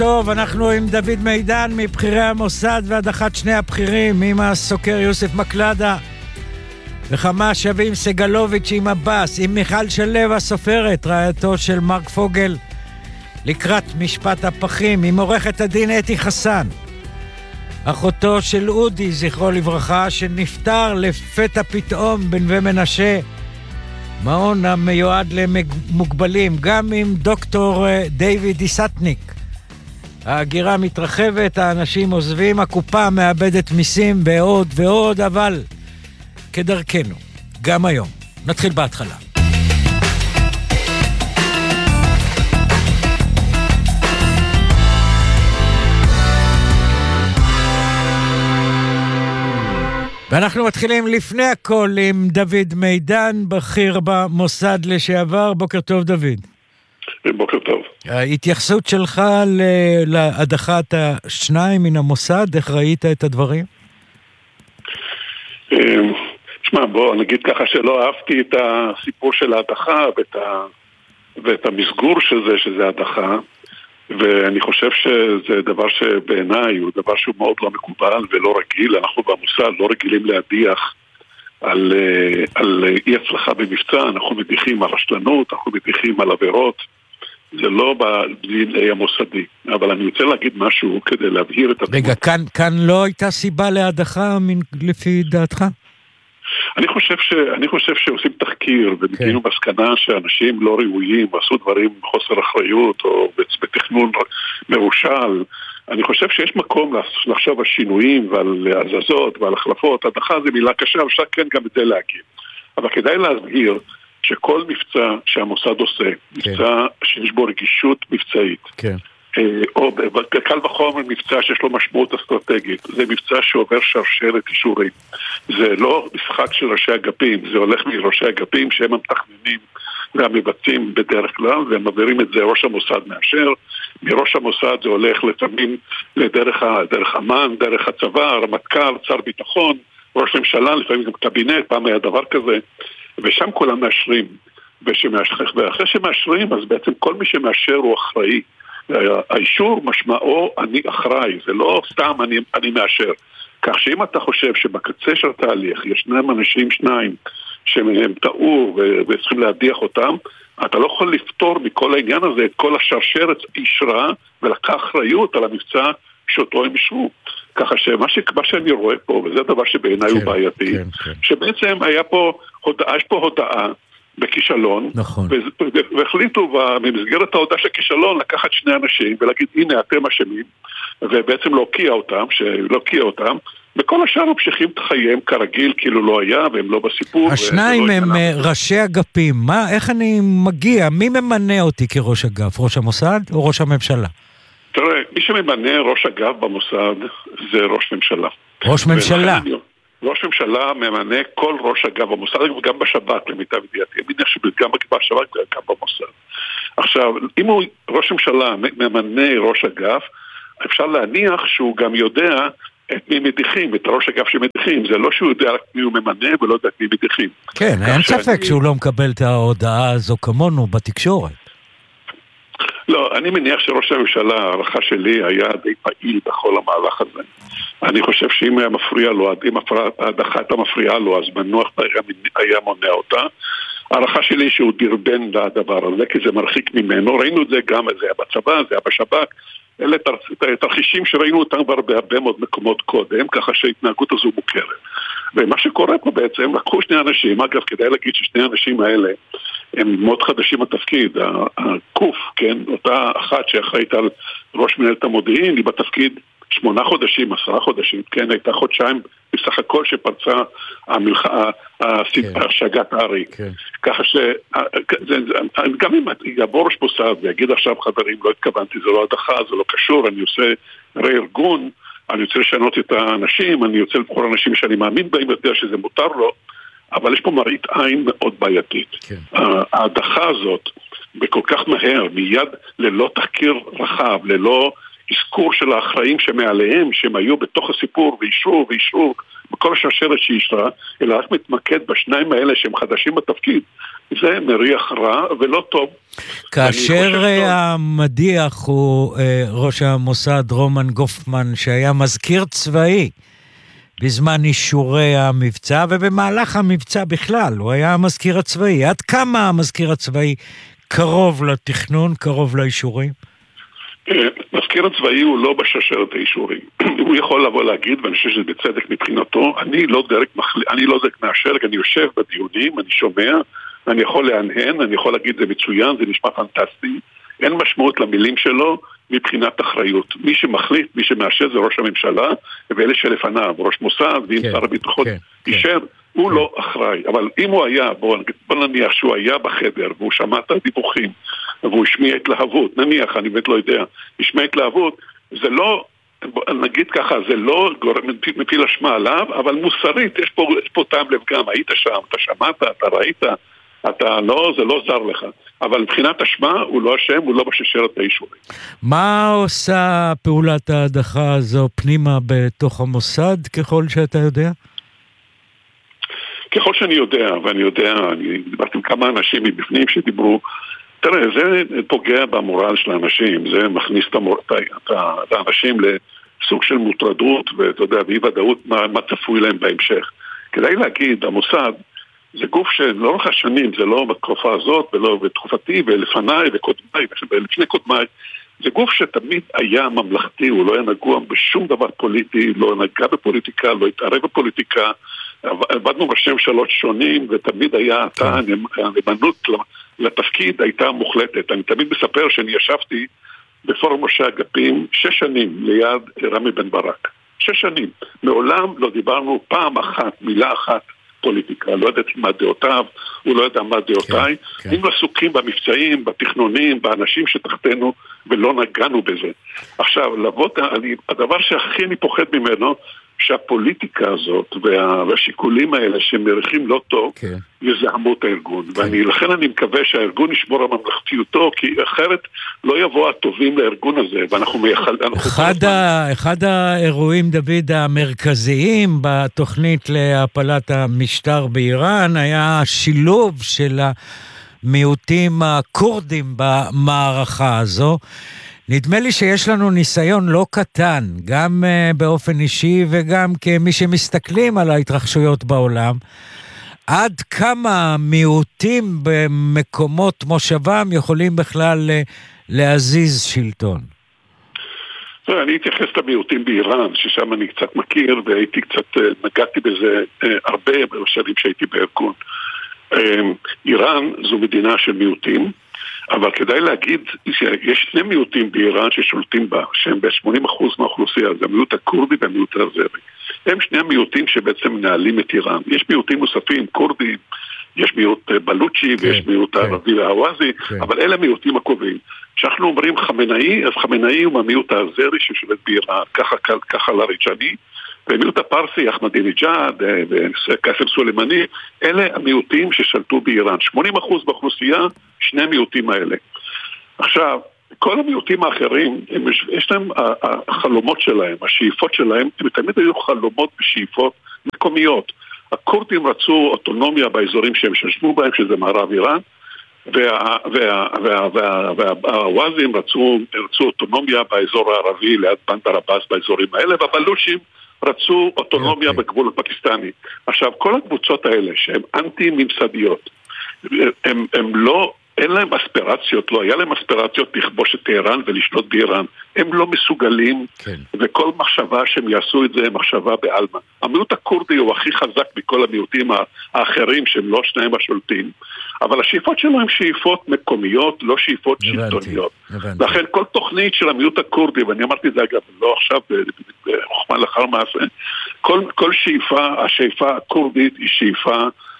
טוב, אנחנו עם דוד מידן מבחירי המוסד והדחת שני הבכירים, עם הסוקר יוסף מקלדה וכמה שווים סגלוביץ' עם הבאס, עם מיכל שלו הסופרת, רעייתו של מרק פוגל, לקראת משפט הפחים, עם עורכת הדין אתי חסן, אחותו של אודי, זכרו לברכה, שנפטר לפתע פתאום בנווה מנשה, מעון המיועד למוגבלים, גם עם דוקטור דיוויד דיסטניק. ההגירה מתרחבת, האנשים עוזבים, הקופה מאבדת מיסים ועוד ועוד, אבל כדרכנו, גם היום. נתחיל בהתחלה. ואנחנו מתחילים לפני הכל עם דוד מידן, בכיר במוסד לשעבר. בוקר טוב דוד. בוקר טוב. ההתייחסות שלך להדחת השניים מן המוסד, איך ראית את הדברים? תשמע, בוא נגיד ככה שלא אהבתי את הסיפור של ההדחה ואת המסגור של זה, שזה הדחה, ואני חושב שזה דבר שבעיניי הוא דבר שהוא מאוד לא מקובל ולא רגיל. אנחנו במוסד לא רגילים להדיח על אי הצלחה במבצע, אנחנו מדיחים על רשלנות, אנחנו מדיחים על עבירות, זה לא בדין המוסדי. אבל אני רוצה להגיד משהו כדי להבהיר את הדבר. רגע, כאן לא הייתה סיבה להדחה לפי דעתך? אני חושב שעושים תחקיר ומגיעים בסכנה שאנשים לא ראויים ועשו דברים בחוסר אחריות או בתכנון מרושל. אני חושב שיש מקום לחשוב על שינויים ועל הזזות ועל החלפות. הדחה זה מילה קשה, אבל אפשר כן גם את זה להגיד. אבל כדאי להסביר שכל מבצע שהמוסד עושה, מבצע שיש בו רגישות מבצעית, או קל וחומר מבצע שיש לו משמעות אסטרטגית, זה מבצע שעובר שרשרת אישורים. זה לא משחק של ראשי אגפים, זה הולך מראשי אגפים שהם המתכננים והמבצעים בדרך כלל, והם מעבירים את זה ראש המוסד מאשר. מראש המוסד זה הולך לפעמים לדרך אמן, דרך הצבא, רמטכ"ל, שר ביטחון, ראש ממשלה, לפעמים גם קבינט, פעם היה דבר כזה, ושם כולם מאשרים. ואחרי שמאשרים, אז בעצם כל מי שמאשר הוא אחראי. האישור משמעו אני אחראי, זה לא סתם אני מאשר. כך שאם אתה חושב שבקצה של התהליך ישנם אנשים שניים שהם טעו וצריכים להדיח אותם, אתה לא יכול לפתור מכל העניין הזה את כל השרשרת אישרה ולקח אחריות על המבצע שאותו הם אישרו. ככה שמה שאני רואה פה, וזה דבר שבעיניי הוא בעייתי, שבעצם יש פה הודעה בכישלון, נכון. והחליטו במסגרת ההודעה של כישלון לקחת שני אנשים ולהגיד הנה אתם אשמים, ובעצם להוקיע אותם, וכל השאר ממשיכים את חייהם כרגיל כאילו לא היה והם לא בסיפור. השניים הם ראשי אגפים. איך אני מגיע? מי ממנה אותי כראש אגף? ראש המוסד או ראש הממשלה? תראה, מי שממנה ראש אגף במוסד זה ראש ממשלה. ראש ממשלה? ראש ממשלה ממנה כל ראש אגף במוסד, וגם בשב"כ למיטב ידיעתי. אני מניח שגם בשב"כ וגם במוסד. עכשיו, אם הוא ראש ממשלה ממנה ראש אגף, אפשר להניח שהוא גם יודע את מי מדיחים, את ראש אגף שמדיחים. זה לא שהוא יודע רק מי הוא ממנה ולא יודע את מי מדיחים. כן, אין ספק שהוא לא מקבל את ההודעה הזו כמונו בתקשורת. לא, אני מניח שראש הממשלה, הערכה שלי, היה די פעיל בכל המהלך הזה. אני חושב שאם היה מפריע לו, אם ההדחת המפריעה לו, אז מנוח היה מונע אותה. הערכה שלי שהוא דרבן לדבר הזה, כי זה מרחיק ממנו. ראינו את זה גם, זה היה בצבא, זה היה בשב"כ. אלה תרחישים שראינו אותם בהרבה מאוד מקומות קודם, ככה שההתנהגות הזו מוכרת. ומה שקורה פה בעצם, לקחו שני אנשים, אגב, כדאי להגיד ששני האנשים האלה הם מאוד חדשים בתפקיד. הקוף, כן, אותה אחת שאחראית על ראש מנהלת המודיעין, היא בתפקיד 8 חודשים, 10 חודשים, כן, הייתה חודשיים בסך הכל שפרצה השגת הארי. ככה גם אם יעבור ראש מוסד ויגיד עכשיו חברים, לא התכוונתי, זה לא הדחה, זה לא קשור, אני עושה רה-ארגון, אני רוצה לשנות את האנשים, אני רוצה לבחור אנשים שאני מאמין בהם יותר שזה מותר לו, אבל יש פה מראית עין מאוד בעייתית. ההדחה הזאת, בכל כך מהר, מיד ללא תחקיר רחב, ללא אזכור של האחראים שמעליהם, שהם היו בתוך הסיפור ואישרו בכל השרשרת שישרה, אלא רק מתמקד בשניים האלה שהם חדשים בתפקיד, זה מריח רע ולא טוב. כאשר המדיח הוא ראש המוסד רומן גופמן, שהיה מזכיר צבאי בזמן אישורי המבצע, ובמהלך המבצע בכלל, הוא היה המזכיר הצבאי. עד כמה המזכיר הצבאי קרוב לתכנון, קרוב לאישורים? מזכיר הצבאי הוא לא בשרשרת האישורים. הוא יכול לבוא להגיד, ואני חושב שזה בצדק מבחינתו, אני לא דרג מהשרג, אני יושב בדיונים, אני שומע, אני יכול להנהן, אני יכול להגיד זה מצוין, זה נשמע פנטסטי, אין משמעות למילים שלו מבחינת אחריות. מי שמחליט, מי שמאשר זה ראש הממשלה, ואלה שלפניו, ראש מוסד, ואם שר הביטחון אישר, הוא לא אחראי. אבל אם הוא היה, בוא נניח שהוא היה בחדר, והוא שמע את הדיווחים, והוא השמיע התלהבות, נניח, אני באמת לא יודע, השמיע התלהבות, זה לא, נגיד ככה, זה לא מפיל אשמה עליו, אבל מוסרית, יש פה טעם לב גם, היית שם, אתה שמעת, אתה ראית, אתה לא, זה לא זר לך. אבל מבחינת אשמה, הוא לא אשם, הוא לא בשרשרת האישורים. מה עושה פעולת ההדחה הזו פנימה בתוך המוסד, ככל שאתה יודע? ככל שאני יודע, ואני יודע, אני דיברתי עם כמה אנשים מבפנים שדיברו, תראה, זה פוגע במורל של האנשים, זה מכניס את האנשים לסוג של מוטרדות, ואתה יודע, באי ודאות מה צפוי להם בהמשך. כדאי להגיד, המוסד, זה גוף שלא רק השנים, זה לא בתקופה הזאת, ולא בתקופתי, ולפניי וקודמיי, ולפני קודמיי, זה גוף שתמיד היה ממלכתי, הוא לא היה נגוע בשום דבר פוליטי, לא נגע בפוליטיקה, לא התערב בפוליטיקה, עבדנו בשם שלוש שונים, ותמיד היה, הנאמנות לתפקיד הייתה מוחלטת. אני תמיד מספר שאני ישבתי בפורום ראשי אגפים 6 שנים ליד רמי בן ברק. 6 שנים. מעולם לא דיברנו פעם אחת, מילה אחת, פוליטיקה, לא יודעת מה דעותיו, הוא לא יודע מה דעותיי, אם עסוקים במבצעים, בתכנונים, באנשים שתחתנו, ולא נגענו בזה. עכשיו, הדבר שהכי אני פוחד ממנו, שהפוליטיקה הזאת והשיקולים האלה שמריחים לא טוב, יזהמו את הארגון. ולכן אני מקווה שהארגון ישמור על ממלכתיותו, כי אחרת לא יבוא הטובים לארגון הזה, ואנחנו מייחדים. אחד האירועים, דוד, המרכזיים בתוכנית להפלת המשטר באיראן, היה שילוב של המיעוטים הקורדים במערכה הזו. נדמה לי שיש לנו ניסיון לא קטן, גם באופן אישי וגם כמי שמסתכלים על ההתרחשויות בעולם, עד כמה מיעוטים במקומות מושבם יכולים בכלל להזיז שלטון. אני אתייחס למיעוטים באיראן, ששם אני קצת מכיר, והייתי קצת, נגעתי בזה הרבה בשנים שהייתי בארגון. איראן זו מדינה של מיעוטים, אבל כדאי להגיד שיש 2 מיעוטים באיראן ששולטים בה, שהם ב-80% מהאוכלוסייה, זה המיעוט הקורדי והמיעוט האזרי. הם 2 המיעוטים שבעצם מנהלים את איראן. יש מיעוטים נוספים, קורדים, יש מיעוט בלוצ'י ויש מיעוט ערבי והוואזי, אבל אלה המיעוטים הקובעים. כשאנחנו אומרים חמינאי, אז חמינאי הוא המיעוט האזרי ששולט באיראן, ככה לריג'ני, והמיעוט הפרסי, אחמדינג'אד וקאסם סולימני, אלה המיעוטים ששלטו באיראן. 80% באוכלוסייה, 2 המיעוטים האלה. עכשיו, כל המיעוטים האחרים, יש להם החלומות שלהם, השאיפות שלהם, הם תמיד היו חלומות ושאיפות מקומיות. הקורדים רצו אוטונומיה באזורים שהם ששבו בהם, שזה מערב איראן, והוואזים רצו אוטונומיה באזור הערבי, ליד בנדר עבאס באזורים האלה, והבלושים רצו אוטונומיה בגבול הפקיסטני. עכשיו, כל הקבוצות האלה שהן אנטי-ממסדיות, הם לא, אין להם אספירציות, לא היה להם אספירציות לכבוש את טהרן ולשלוט באיראן. הם לא מסוגלים, וכל מחשבה שהם יעשו את זה, הם מחשבה בעלמה. המיעוט הקורדי הוא הכי חזק מכל המיעוטים האחרים שהם לא 2 השולטים, אבל השאיפות שלו הן שאיפות מקומיות, לא שאיפות שלטוניות. לכן כל תוכנית של המיעוט הקורדי, ואני אמרתי את זה אגב, לא עכשיו בחוכמה לאחר מעשה, כל שאיפה, השאיפה הקורדית היא שאיפה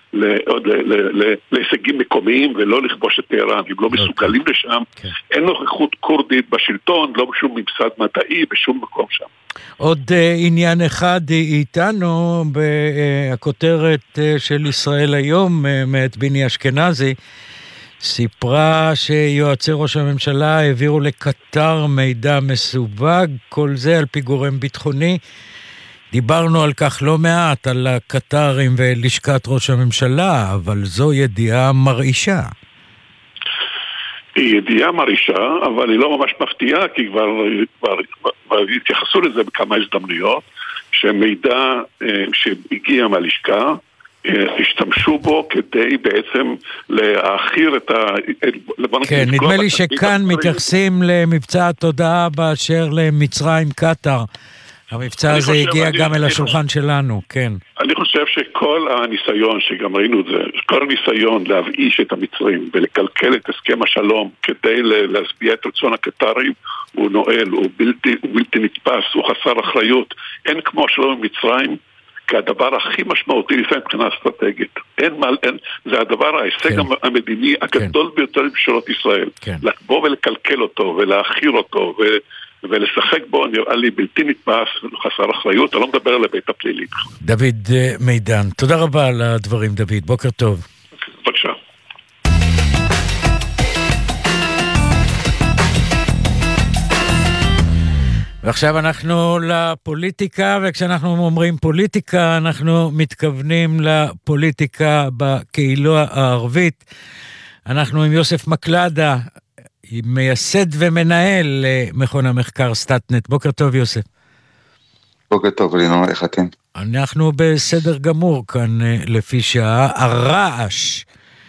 להישגים מקומיים ולא לכבוש את טהרן. הם לא מסוגלים לשם, אין נוכחות קורדית בשלטון, לא בשום ממסד מדעי, בשום מקום שם. עוד עניין אחד איתנו בכותרת של ישראל היום, מאת ביני אשכנזי, סיפרה שיועצי ראש הממשלה העבירו לקטר מידע מסווג, כל זה על פי גורם ביטחוני, דיברנו על כך לא מעט, על הקטרים ולשכת ראש הממשלה, אבל זו ידיעה מרעישה. היא ידיעה מרעישה, אבל היא לא ממש מפתיעה, כי כבר התייחסו לזה בכמה הזדמנויות, שמידע שהגיע מהלשכה, השתמשו בו כדי בעצם להאחיר את ה... כן, נדמה לי שכאן מתייחסים למבצע התודעה באשר למצרים קטר. המבצע הזה הגיע גם אל השולחן שלנו, כן. אני חושב שכל הניסיון, שגם ראינו את זה, כל הניסיון להבאיש את המצרים ולקלקל את הסכם השלום כדי להשביע את רצון הקטרים, הוא נועל, הוא בלתי נתפס, הוא חסר אחריות. אין כמו השלום עם מצרים, כהדבר הכי משמעותי לפעמים מבחינה אסטרטגית. זה הדבר, ההישג המדיני הגדול ביותר בממשלות ישראל. לבוא ולקלקל אותו ולהאחיר אותו ולשחק בו, נראה לי בלתי נתפס, חסר אחריות, אני לא מדבר על הבית הפלילי. דוד מידן, תודה רבה על הדברים, דוד, בוקר טוב. בבקשה. ועכשיו אנחנו לפוליטיקה, וכשאנחנו אומרים פוליטיקה, אנחנו מתכוונים לפוליטיקה בקהילה הערבית. אנחנו עם יוסף מקלדה, מייסד ומנהל מכון המחקר סטאטנט. בוקר טוב, יוסף. בוקר טוב, לינור, איך אתם? אנחנו בסדר גמור כאן לפי שעה. הרעש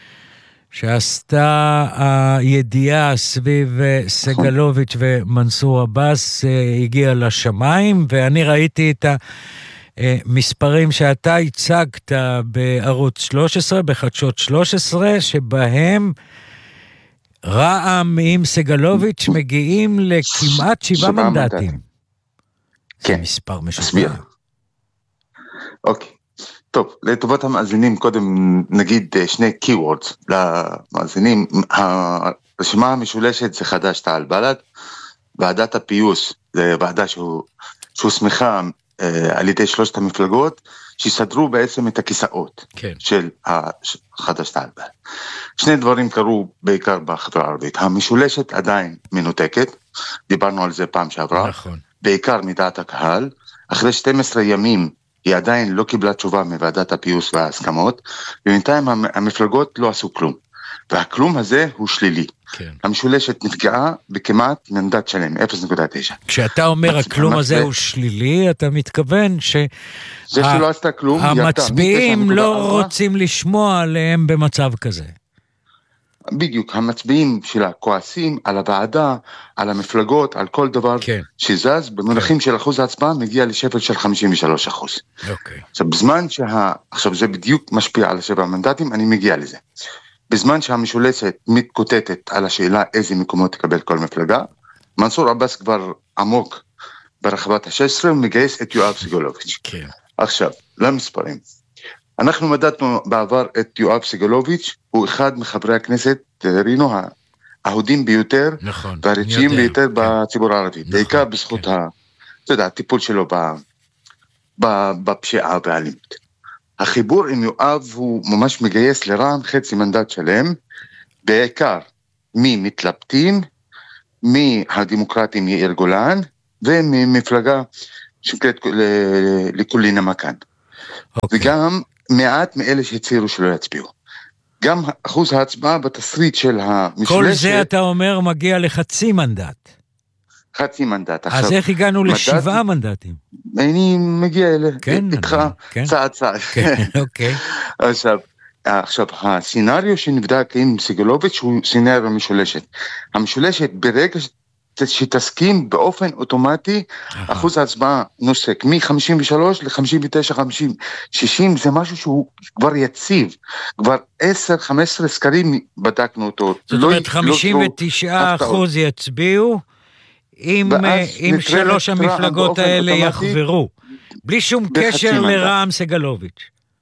שעשתה הידיעה סביב סגלוביץ' ומנסור עבאס הגיע לשמיים, ואני ראיתי את המספרים שאתה הצגת בערוץ 13, בחדשות 13, שבהם רע"מ עם סגלוביץ' מגיעים לכמעט 7 מנדטים. כן. זה מספר משוגע. אוקיי. טוב, לטובת המאזינים, קודם נגיד שני keywords למאזינים. הרשימה המשולשת זה חד"ש תע"ל בל"ד, ועדת הפיוס זה ועדה שהוא סמיכה על ידי 3 המפלגות, שיסדרו בעצם את הכיסאות של חד"ש תע"ל בל"ד. שני דברים קרו בעיקר בחברה הערבית. המשולשת עדיין מנותקת, דיברנו על זה פעם שעברה, נכון. בעיקר מדעת הקהל. אחרי 12 ימים היא עדיין לא קיבלה תשובה מוועדת הפיוס וההסכמות, ובינתיים המפלגות לא עשו כלום. והכלום הזה הוא שלילי. כן. המשולשת נפגעה בכמעט מנדט שלם, 0.9. כשאתה אומר הכלום הזה הוא שלילי, אתה מתכוון זה שלא עשתה כלום, המצביעים לא רוצים לשמוע עליהם במצב כזה. בדיוק, המצביעים שלה כועסים על הוועדה, על המפלגות, על כל דבר שזז, במונחים של אחוז ההצבעה מגיע לשפל של 53%. אוקיי. עכשיו, עכשיו זה בדיוק משפיע על 7 מנדטים, אני מגיע לזה. בזמן שהמשולשת מתקוטטת על השאלה איזה מקומות תקבל כל מפלגה, מנסור עבאס כבר עמוק ברחבת ה-16, ומגייס את יואב סגלוביץ'. כן. עכשיו, למספרים. אנחנו מדדנו בעבר את יואב סגלוביץ', הוא אחד מחברי הכנסת, רינו, האהודים ביותר, נכון, והרצויים ביותר בציבור הערבי, נכון, בעיקר בזכות הטיפול שלו בפשיעה והאלימות. החיבור עם יואב הוא ממש מגייס לרע"מ חצי מנדט שלם, בעיקר ממתלבטים, מהדמוקרטים יאיר גולן, וממפלגה שנקראת לכולי נמקן. וגם מעט מאלה שהצהירו שלא יצביעו. גם אחוז ההצבעה בתסריט של המשולשת... כל זה אתה אומר מגיע לחצי מנדט. חצי מנדט. אז איך הגענו ל7 מנדטים? אני מגיע איתך צעד צעד. אוקיי. עכשיו, הסצנריו שנבדק עם סגלוביץ' הוא סצנריו המשולשת. המשולשת ברגע שתסכים באופן אוטומטי, אחוז ההצבעה נוסק מ-53 ל-59, 50, 60, זה משהו שהוא כבר יציב, כבר 10-15 סקרים בדקנו אותו. זאת אומרת, 59% יצביעו, אם 3 המפלגות האלה יחברו, בלי שום קשר לרע"מ סגלוביץ'.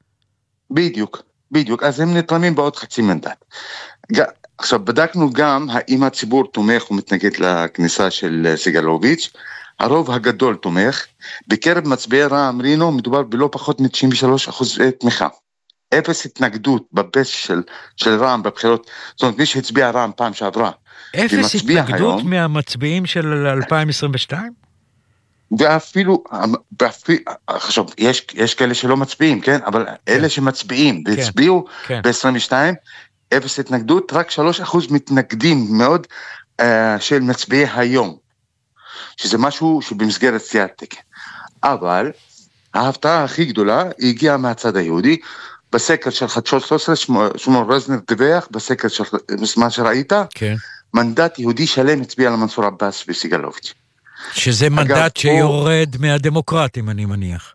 בדיוק, אז הם נתרמים בעוד חצי מנדט. עכשיו, בדקנו גם האם הציבור תומך ומתנגד לכניסה של סגלוביץ'. הרוב הגדול תומך. בקרב מצביעי רע"מ רינו מדובר בלא פחות מ-93% תמיכה. 0 התנגדות בבס של רע"מ בבחירות. זאת אומרת, מי שהצביע רע"מ פעם שעברה. 0 התנגדות מהמצביעים של 2022? ואפילו, עכשיו, יש כאלה שלא מצביעים, כן? אבל אלה שמצביעים, והצביעו ב-22, אפס התנגדות, רק 3% מתנגדים מאוד של מצביעי היום, שזה משהו שבמסגרת סיעת תקן. אבל ההפתעה הכי גדולה הגיעה מהצד היהודי, בסקר של חדשות 13, שמואל רזנר דיווח, בסקר של מה שראית, מנדט יהודי שלם הצביע למנסור עבאס וסגלוביץ'. שזה מנדט שיורד מהדמוקרטים, אני מניח.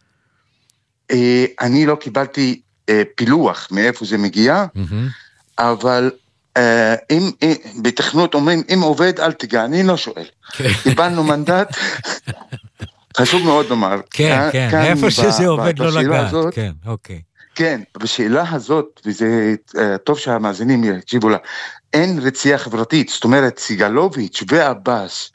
אני לא קיבלתי פילוח מאיפה זה מגיע, אבל אם בתכנות אומרים, אם עובד אל תיגע, אני לא שואל. קיבלנו מנדט, חשוב מאוד לומר. כן, כן, איפה שזה עובד לא לגעת. כן, אוקיי. כן, בשאלה הזאת, וזה טוב שהמאזינים יקשיבו לה, אין רצייה חברתית, זאת אומרת, סגלוביץ' ועבאס,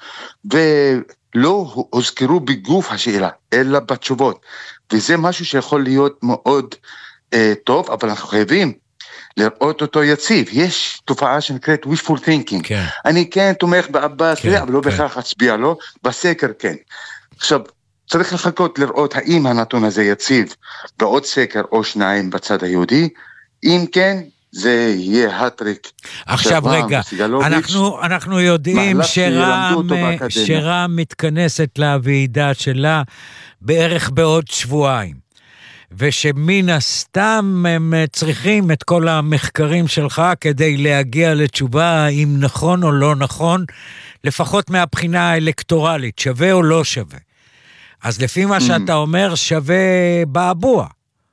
ולא הוזכרו בגוף השאלה, אלא בתשובות, וזה משהו שיכול להיות מאוד טוב, אבל אנחנו חייבים לראות אותו יציב. יש תופעה שנקראת wishful thinking, כן. אני כן תומך בעבאס, כן, אבל לא בכך אצביע לו, בסקר כן. עכשיו, צריך לחכות לראות האם הנתון הזה יציב בעוד סקר או שניים בצד היהודי, אם כן, זה יהיה הטריק. עכשיו רגע, אנחנו יודעים שרע"מ מתכנסת לוועידה שלה בערך בעוד שבועיים, ושמן הסתם הם צריכים את כל המחקרים שלך כדי להגיע לתשובה אם נכון או לא נכון, לפחות מהבחינה האלקטורלית, שווה או לא שווה. אז לפי מה שאתה אומר, שווה באבוע.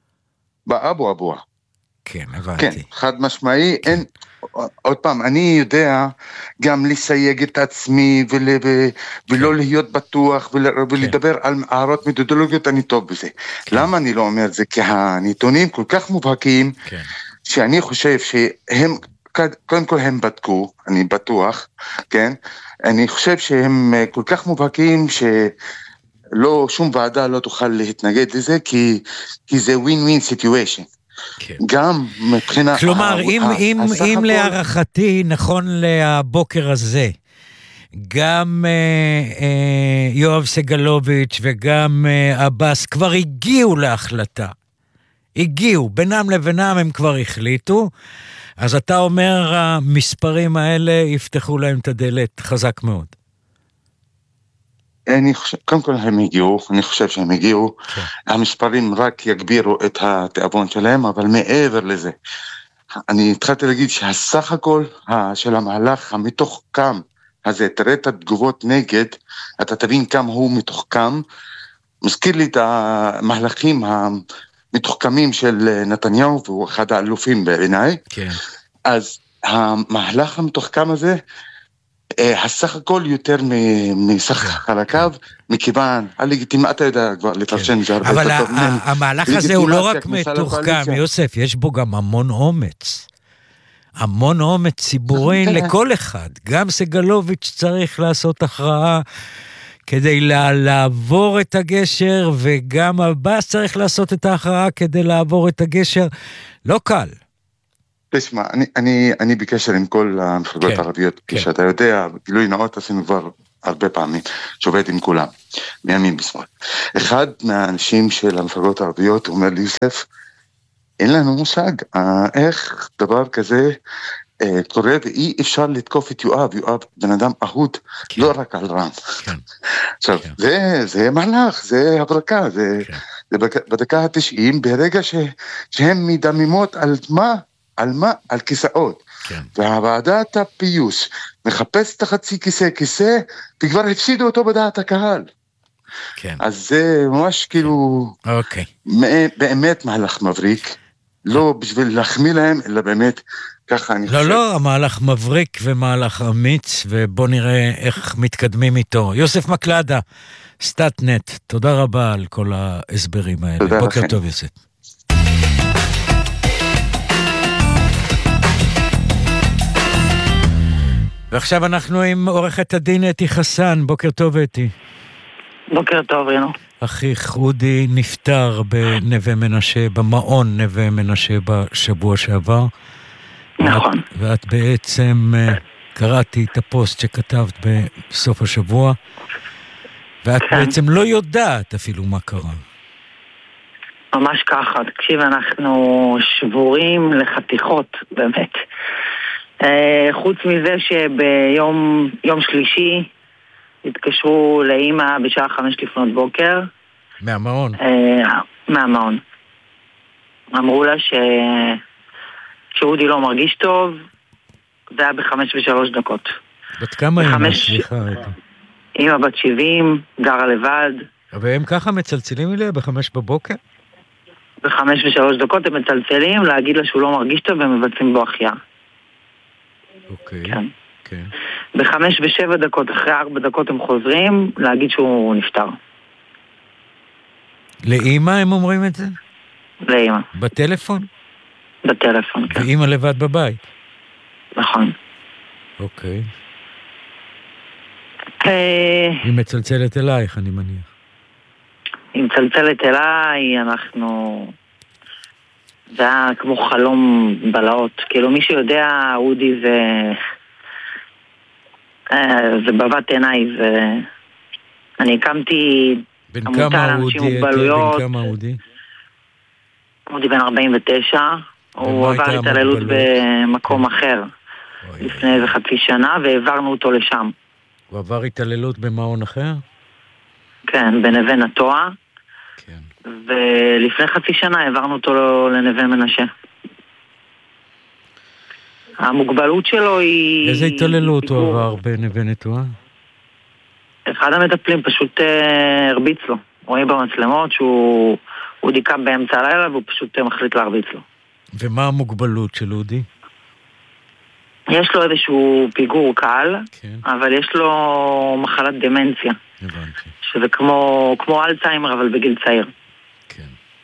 באבוע. כן, הבנתי. כן, חד משמעי, כן. אין, עוד פעם, אני יודע גם לסייג את עצמי, ולא להיות בטוח, ולדבר על הערות מתודולוגיות, אני טוב בזה. למה אני לא אומר את זה? כי הנתונים כל כך מובהקים, שאני חושב שהם, קודם כל הם בדקו, אני בטוח, כן? אני חושב שהם כל כך מובהקים לא, שום ועדה לא תוכל להתנגד לזה, כי זה win-win situation. כן. גם מבחינה... כלומר, אם להערכתי, נכון לבוקר הזה, גם יואב סגלוביץ' וגם עבאס כבר הגיעו להחלטה. הגיעו, בינם לבינם הם כבר החליטו, אז אתה אומר, המספרים האלה יפתחו להם את הדלת חזק מאוד. קודם כל הם הגיעו, אני חושב שהם הגיעו, המספרים רק יגבירו את התיאבון שלהם, אבל מעבר לזה, אני התחלתי להגיד שהסך הכל של המהלך המתוחכם הזה, תראה את התגובות נגד, אתה תבין כמה הוא מתוחכם, מזכיר לי את המהלכים המתוחכמים של נתניהו, והוא אחד האלופים בעיניי, אז המהלך המתוחכם הזה, הסך הכל יותר מסך חלקיו, מכיוון, אתה יודע כבר לפרשן שהרבה אבל המהלך הזה הוא לא רק מתוחכם, יוסף, יש בו גם המון אומץ. המון אומץ ציבורי לכל אחד. גם סגלוביץ' צריך לעשות הכרעה כדי לעבור את הגשר, וגם עבאס צריך לעשות את ההכרעה כדי לעבור את הגשר. לא קל. תשמע, אני בקשר עם כל המפלגות הערביות, כשאתה יודע, גילוי נאות עשינו כבר הרבה פעמים, שעובד עם כולם, מימין בשמאל. אחד מהאנשים של המפלגות הערביות אומר לי, יוסף, אין לנו מושג, איך דבר כזה קורה, ואי אפשר לתקוף את יואב, יואב בן אדם אהוד, לא רק על רם. עכשיו, זה מהלך, זה הברקה, זה בדקה ה-90, ברגע שהם מדממות על מה? על כיסאות. והוועדת הפיוס מחפש את החצי כיסא, וכבר הפסידו אותו בדעת הקהל. אז זה ממש כאילו, באמת מהלך מבריק, לא בשביל להחמיא להם, אלא באמת ככה אני חושב. לא, המהלך מבריק ומהלך אמיץ, ובוא נראה איך מתקדמים איתו. יוסף מקלדה, סטאטנט, תודה רבה על כל ההסברים האלה. בוקר טוב, יוסף. ועכשיו אנחנו עם עורכת הדין אתי חסן. בוקר טוב, אתי. בוקר טוב, רינו. אחיך אודי נפטר בנווה מנשה, במעון נווה מנשה בשבוע שעבר. נכון. ואת בעצם קראתי את הפוסט שכתבת בסוף השבוע, ואת בעצם לא יודעת אפילו מה קרה. ממש ככה, תקשיב, אנחנו שבורים לחתיכות, באמת. חוץ מזה שביום שלישי התקשרו לאמא בשעה 5 לפנות בוקר. מהמעון? מהמעון. אמרו לה שאודי לא מרגיש טוב, זה היה ב5:03. בת כמה אמא? סליחה. אמא בת 70, גרה לבד. והם ככה מצלצלים אליה ב5 בבוקר? ב5:03 הם מצלצלים להגיד לה שהוא לא מרגיש טוב והם מבצעים בו החייאה. אוקיי. כן. ב5:07 אחרי 4 דקות הם חוזרים להגיד שהוא נפטר. לאמא הם אומרים את זה? לאמא. בטלפון? בטלפון, כן. ואמא לבד בבית? נכון. אוקיי. היא מצלצלת אלייך, אני מניח. היא מצלצלת אליי, זה היה כמו חלום בלהות. כאילו מי שיודע, אודי זה בבת עיניי, אני הקמתי עמותה לאנשים מוגבלויות. בן כמה אודי? אודי בן 49, הוא עבר התעללות במקום אחר לפני איזה חצי שנה, והעברנו אותו לשם. הוא עבר התעללות במעון אחר? כן, בנווה נטוע. כן. ולפני חצי שנה העברנו אותו לנווה מנשה. המוגבלות שלו היא... איזה התעללות הוא עבר בנווה נטוע? אחד המטפלים פשוט הרביץ לו. רואים במצלמות שהוא דיכה באמצע הלילה והוא פשוט מחליט להרביץ לו. ומה המוגבלות של אודי? יש לו איזשהו פיגור קל, כן. אבל יש לו מחלת דמנציה. הבנתי. שזה כמו אלצהיימר, אבל בגיל צעיר. כן.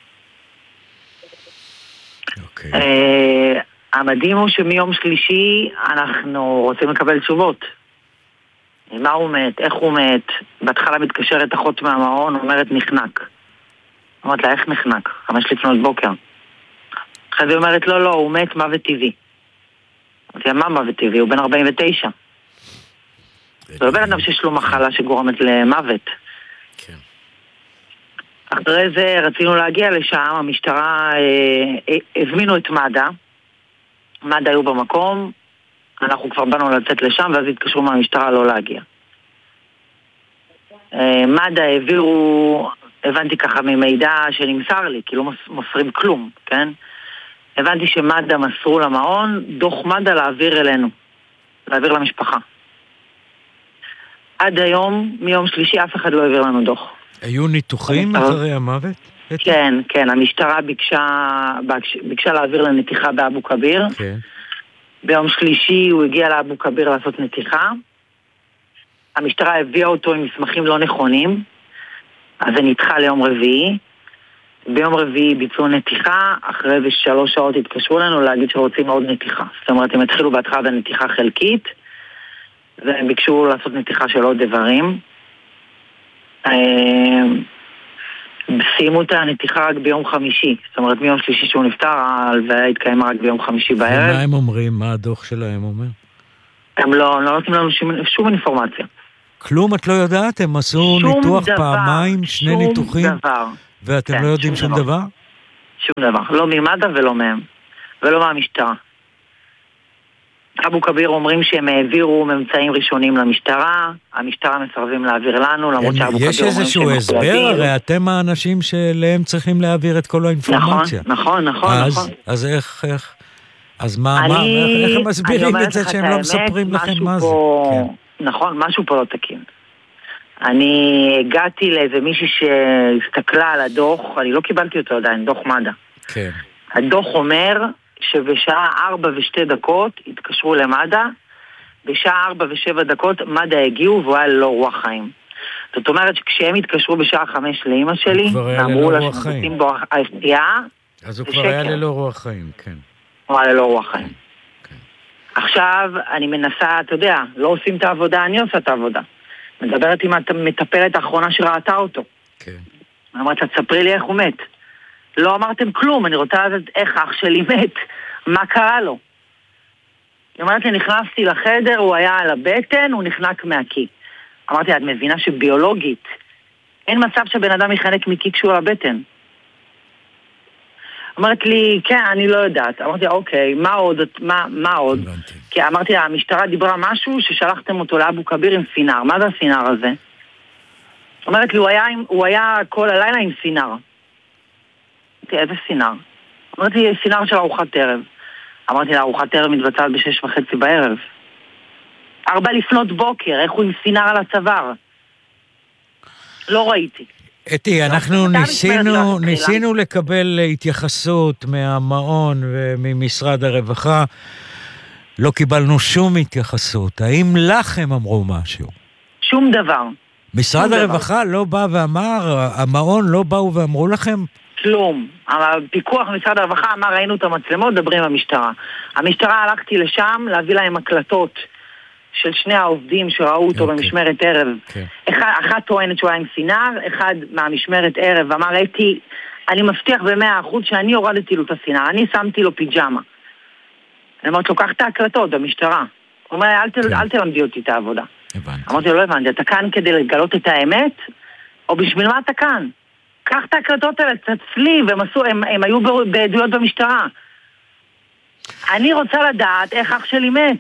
אוקיי. המדהים הוא שמיום שלישי אנחנו רוצים לקבל תשובות. מה הוא מת, איך הוא מת. בהתחלה מתקשרת אחות מהמעון, אומרת נחנק. אומרת לה, איך נחנק? 5 לפנות בוקר. אחרי זה אומרת, לא, הוא מת מוות טבעי. אמרתי, מה מוות טבעי? הוא בן 49. זה לא בן אדם שיש לו מחלה שגורמת למוות. כן. אחרי זה רצינו להגיע לשם, המשטרה הזמינו את מד"א. מד"א היו במקום, אנחנו כבר באנו לצאת לשם, ואז התקשרו מהמשטרה לא להגיע. מד"א העבירו, הבנתי ככה ממידע שנמסר לי, כי לא מוסרים כלום, כן? הבנתי שמד"א מסרו למעון, דוח מד"א להעביר אלינו, להעביר למשפחה. עד היום, מיום שלישי, אף אחד לא העביר לנו דוח. היו ניתוחים אחרי המוות? כן, המשטרה ביקשה להעביר לנתיחה באבו כביר. כן. ביום שלישי הוא הגיע לאבו כביר לעשות נתיחה. המשטרה הביאה אותו עם מסמכים לא נכונים, אז זה נדחה ליום רביעי. ביום רביעי ביצעו נתיחה, אחרי זה 3 שעות התקשרו לנו להגיד שרוצים עוד נתיחה. זאת אומרת, הם התחילו בהתחלה בנתיחה חלקית, והם ביקשו לעשות נתיחה של עוד דברים. סיימו את הנתיחה רק ביום חמישי, זאת אומרת מיום שלישי שהוא נפטר, ההלוויה התקיימה רק ביום חמישי בערב. ומה הם אומרים? מה הדוח שלהם אומר? הם לא נותנים לנו שום אינפורמציה. כלום את לא יודעת? הם עשו ניתוח פעמיים, 2 ניתוחים? שום דבר. ואתם לא יודעים שום דבר? שום דבר, לא ממד"א ולא מהם, ולא מהמשטרה. אבו כביר אומרים שהם העבירו ממצאים ראשונים למשטרה, המשטרה מסרבים להעביר לנו, למרות שאבו כביר אומרים שהם... יש איזשהו הסבר? הרי אתם האנשים שלהם צריכים להעביר את כל האינפורמציה. נכון. אז איך? אז מה, איך הם מסבירים את זה שהם לא מספרים לכם מה זה? נכון, משהו פה לא תקין. אני הגעתי לאיזה מישהי שהסתכלה על הדוח, אני לא קיבלתי אותו עדיין, דוח מד"א. כן. הדוח אומר שבשעה 4:02 התקשרו למד"א, בשעה 4:07 מד"א הגיעו והוא היה ללא רוח חיים. זאת אומרת שכשהם התקשרו בשעה 5 לאמא שלי, אמרו לה שמבצעים בו הפתיעה, אז הוא כבר היה ללא רוח חיים, כן. הוא היה ללא רוח חיים. עכשיו אני מנסה, אתה יודע, לא עושים את העבודה, אני עושה את העבודה. מדברת עם המטפלת האחרונה שראתה אותו. כן. אמרת, תספרי לי איך הוא מת. לא אמרתם כלום, אני רוצה לדעת איך אח שלי מת, מה קרה לו. היא אומרת לי, נכנסתי לחדר, הוא היה על הבטן, הוא נחנק מהקיא. אמרתי, את מבינה שביולוגית, אין מצב שבן אדם יחנק מקיק שהוא על הבטן. אמרת לי, כן, אני לא יודעת. אמרתי, אוקיי, מה עוד? כי אמרתי לה, המשטרה דיברה משהו ששלחתם אותו לאבו כביר עם סינר. מה זה הסינר הזה? אמרת לי, הוא היה כל הלילה עם סינר. אמרתי, איזה סינר? אמרתי לי, סינר של ארוחת ערב. אמרתי לה, ארוחת ערב מתבצעת ב6:30 בערב. 4 לפנות בוקר, איך הוא עם סינר על הצוואר? לא ראיתי. אתי, אנחנו ניסינו לקבל התייחסות מהמעון וממשרד הרווחה, לא קיבלנו שום התייחסות. האם לכם אמרו משהו? שום דבר. משרד הרווחה לא בא ואמר, המעון לא באו ואמרו לכם? כלום. הפיקוח במשרד הרווחה אמר, ראינו את המצלמות, דברים עם המשטרה. המשטרה הלכתי לשם להביא להם הקלטות של 2 העובדים שראו אותו במשמרת ערב. אחת טוענת שהוא היה עם סינר, אחד מהמשמרת ערב אמר, אתי, אני מבטיח ב100% שאני הורדתי לו את הסינר, אני שמתי לו פיג'מה. אני אומרת, לוקח את ההקלטות במשטרה. הוא אומר, אל תלמדי אותי את העבודה. אמרתי לו, לא הבנתי, אתה כאן כדי לגלות את האמת? או בשביל מה אתה כאן? קח את ההקלטות האלה, תצלי, הם היו בעדויות במשטרה. אני רוצה לדעת איך אח שלי מת.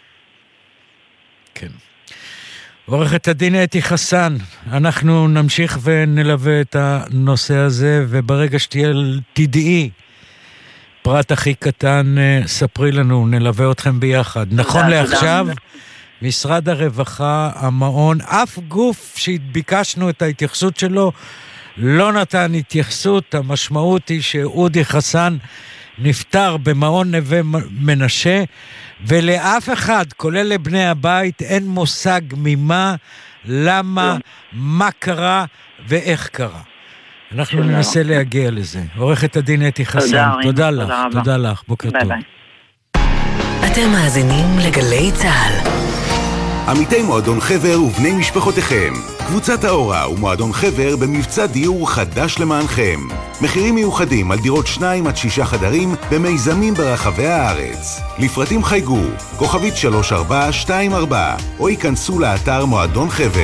כן. עורכת הדין אתי חסן, אנחנו נמשיך ונלווה את הנושא הזה, וברגע תדעי פרט הכי קטן, ספרי לנו, נלווה אתכם ביחד. נכון לעכשיו, משרד הרווחה, המעון, אף גוף שביקשנו את ההתייחסות שלו, לא נתן התייחסות. המשמעות היא שאודי חסן נפטר במעון נווה מנשה, ולאף אחד, כולל לבני הבית, אין מושג ממה, למה, מה קרה ואיך קרה. אנחנו ננסה להגיע לזה. עורכת הדין אתי חסן, תודה לך, תודה לך, בוקר טוב. אתם מאזינים לגלי צהל. עמיתי מועדון חבר ובני משפחותיכם. קבוצת האורה ומועדון חבר במבצע דיור חדש למענכם. מחירים מיוחדים על דירות 2 עד 6 חדרים במיזמים ברחבי הארץ. לפרטים חייגו, כוכבית 3424, או ייכנסו לאתר מועדון חבר.